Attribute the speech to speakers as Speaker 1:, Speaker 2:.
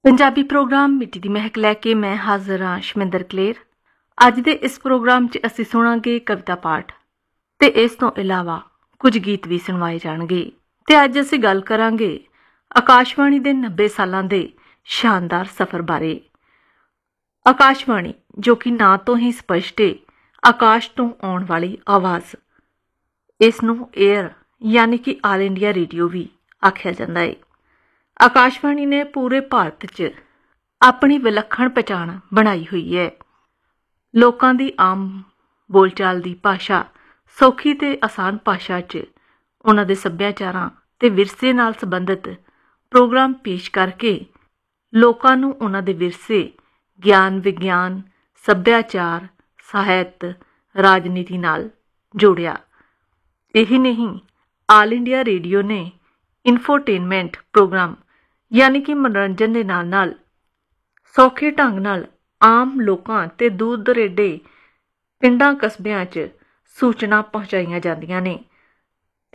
Speaker 1: Punjabi programme ਮਿੱਟੀ ਦੀ ਮਹਿਕ ਲੈ ਕੇ ਮੈਂ ਹਾਜ਼ਰ ਹਾਂ ਸ਼ਮਿੰਦਰ ਕਲੇਰ। ਅੱਜ ਦੇ ਇਸ ਪ੍ਰੋਗਰਾਮ 'ਚ ਅਸੀਂ ਸੁਣਾਂਗੇ ਕਵਿਤਾ ਪਾਠ ਤੇ ਇਸ ਤੋਂ ਇਲਾਵਾ ਕੁਝ ਗੀਤ ਵੀ ਸੁਣਵਾਏ ਜਾਣਗੇ। ਤੇ ਅੱਜ ਅਸੀਂ ਗੱਲ ਕਰਾਂਗੇ ਆਕਾਸ਼ਵਾਣੀ ਦੇ 90 ਸਾਲਾਂ ਦੇ ਸ਼ਾਨਦਾਰ ਸਫ਼ਰ ਬਾਰੇ। ਆਕਾਸ਼ਵਾਣੀ ਜੋ ਕਿ ਨਾਂ ਤੋਂ ਹੀ ਸਪਸ਼ਟ ਏ, ਆਕਾਸ਼ ਤੋਂ ਆਉਣ ਵਾਲੀ ਆਵਾਜ਼। ਇਸ ਨੂੰ ਏਅਰ ਯਾਨੀ ਕਿ ਆਲ ਇੰਡੀਆ ਰੇਡੀਓ ਵੀ ਆਖਿਆ ਜਾਂਦਾ ਹੈ। ਆਕਾਸ਼ਵਾਣੀ ਨੇ ਪੂਰੇ ਭਾਰਤ 'ਚ ਆਪਣੀ ਵਿਲੱਖਣ ਪਛਾਣ ਬਣਾਈ ਹੋਈ ਹੈ। ਲੋਕਾਂ ਦੀ ਆਮ ਬੋਲਚਾਲ ਦੀ ਭਾਸ਼ਾ, ਸੌਖੀ ਤੇ ਆਸਾਨ ਭਾਸ਼ਾ 'ਚ ਉਹਨਾਂ ਦੇ ਸੱਭਿਆਚਾਰਾਂ ਤੇ ਵਿਰਸੇ ਨਾਲ ਸੰਬੰਧਿਤ ਪ੍ਰੋਗਰਾਮ ਪੇਸ਼ ਕਰਕੇ ਲੋਕਾਂ ਨੂੰ ਉਹਨਾਂ ਦੇ ਵਿਰਸੇ, ਗਿਆਨ, ਵਿਗਿਆਨ, ਸੱਭਿਆਚਾਰ, ਸਾਹਿਤ, ਰਾਜਨੀਤੀ ਨਾਲ ਜੋੜਿਆ। ਇਹੀ ਨਹੀਂ, ਆਲ ਇੰਡੀਆ ਰੇਡੀਓ ਨੇ ਇਨਫੋਟੇਨਮੈਂਟ ਪ੍ਰੋਗਰਾਮ ਯਾਨੀ ਕਿ ਮਨੋਰੰਜਨ ਦੇ ਨਾਲ ਨਾਲ ਸੌਖੇ ਢੰਗ ਨਾਲ ਆਮ ਲੋਕਾਂ ਤੇ ਦੂਰ ਦਰੇਡੇ ਪਿੰਡਾਂ ਕਸਬਿਆਂ 'ਚ ਸੂਚਨਾ ਪਹੁੰਚਾਈਆਂ ਜਾਂਦੀਆਂ ਨੇ।